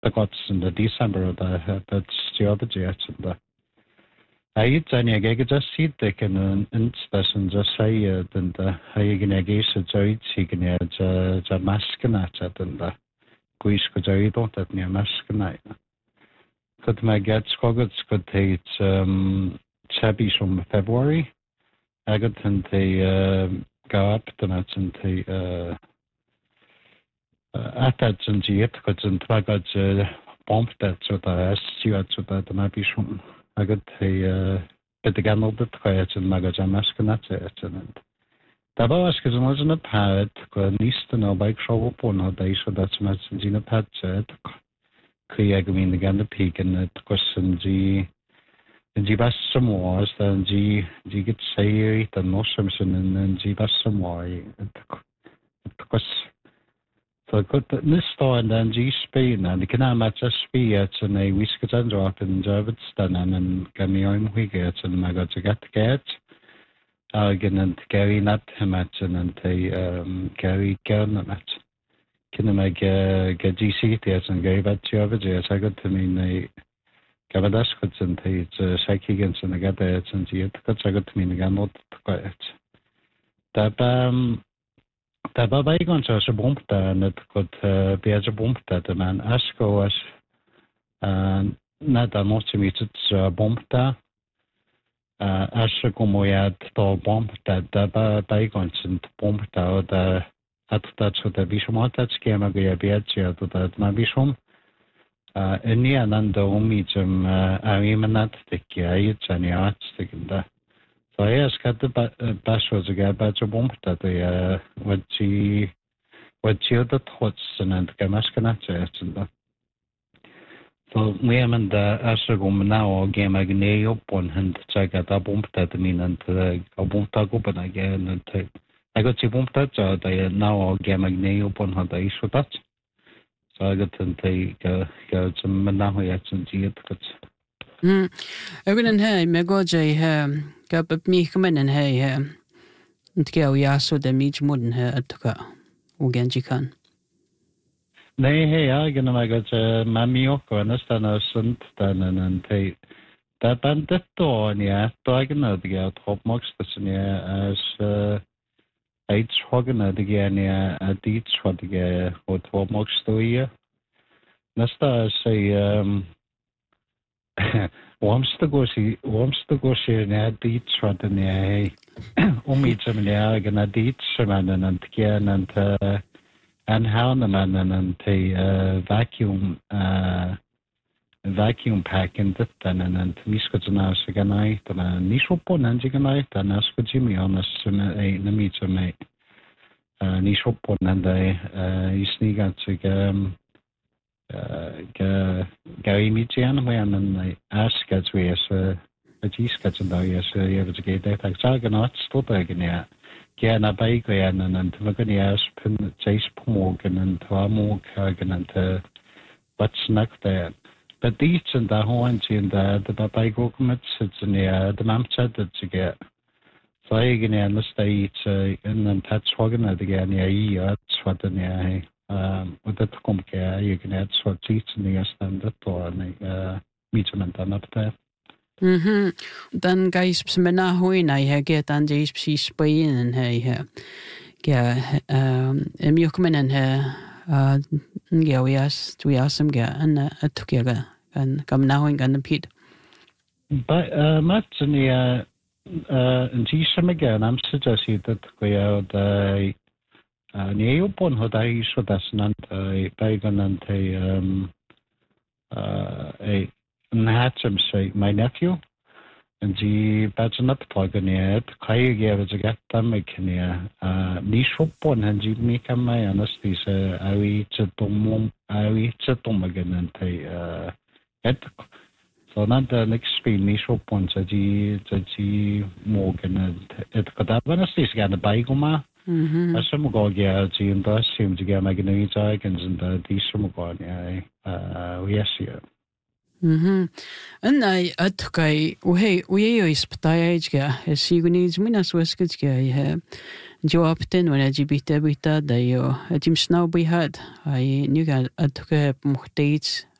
got in the December that's the other jet the I get just see they can inspection just say then the I can get so he can a mask and at the quiz could I don't that near mask night. Could my get scoggets could take Chabby from February. I got and they go up the nuts and they at that and yet got and I got bumped that so that I see what so that might be some I got a bit again of the quiet and magazine mask and that's it and that was because I was in a pad got least to know bike show up on how they so that's much in a pad said I mean again the peak and it question the best some more than G get say it and no Simpson and G best some more it was so good this store and then G Spain and the can match a speed and a whiskers and drop and Jarvis done and Gammy on we get and my god to get again and Gary not him at and Gary Gern at can I make get GC tears and gave at Jarvis I got to mean a Gavadas could and it's psychic and I got that and yet I got to mean again not quiet that där var vägen så bumpte and could be as a bumpte the man asko was not a most of bumpte asko moyad to bumpte där vägen and bumpte the at that so the bishom that schema be beatia to that my bishom any and the umijum arimanat the kiai and arts the so I asked the bash was a guy about a bump that the what she the thoughts and Gamaskanat and so we am in the Asagum now game again up on hand check at a bump that mean and a bump tag open again and I got to bump that they now game again up on how they should that so I got to take go some Manahoyats and see it. Ögnen här med Gojay här gab mig kommen här inte jag jag så det mig modern här att ka och ganska kan. Nej hej jag kan man gå mammi och nästan sånt där en tid. Där bandet då ni då kan det gå toppmax det är as eight hogan det går ni att dit så det går och toppmax då ju. Nästa säg Wamstagoshi na deets wat in hij iets in hij gana deets man en tgen en houneman en vacuum pack in dit en miskot na se ganai dan nishopon en ganai dan asko Jimmy honest na meet me nishopon en isniga to Gary Michian and I ask as we as a G-sketch and I as you ever to get that Zaganot stop again. Giana Bagan and Magonias Pin Chase Morgan and Twamok Hagan and what's snack there. But these and the horns in the Babago commits it's in the mam said that to get. So again and the state in and touch Hogan again, yeah, that's what in the och det kommer jag egentligen så tidsningen ständigt då measurement annat där. Den guys som är hoina här get and just precis spelen här. Ja, jag kommer in här ja vi är som en att tycka kan now in kan pit. Matchen är en tisam igen am suggested that jag det ni upon hod I så dasnant baiganant a natsam say my nephew and the batchen up taganet kai gave to get them meknia ni upon and ji me kam my anesthesia I again and et so not the next speed ni upon so ji morgan and et kadavana stis gan baigoma as some go get in the seem to get magazine icons and the some go yes and I atkai we is ptai ga siguniz minas weskits ga Joabten when LGBT bita da yo Jim Snow bihad I nu ga adke muhtaits